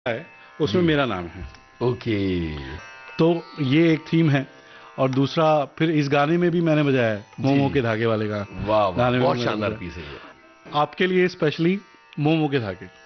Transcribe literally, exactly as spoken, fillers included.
है उसमें मेरा नाम है। ओके। तो ये एक थीम है। और दूसरा फिर इस गाने में भी मैंने बजाया है, मोमो जी। के धागे वाले का वाह वाह, गाने में बहुत भी मैंने शानदार बजाया पीस है ये। आपके लिए स्पेशली मोमो के धागे।